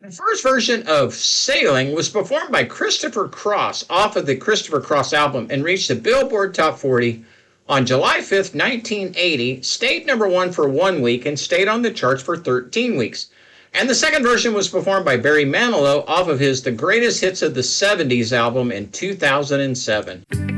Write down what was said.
The first version of Sailing was performed by Christopher Cross off of the Christopher Cross album and reached the Billboard Top 40 on July 5th, 1980, stayed number one for 1 week, and stayed on the charts for 13 weeks. And the second version was performed by Barry Manilow off of his The Greatest Hits of the 70s album in 2007.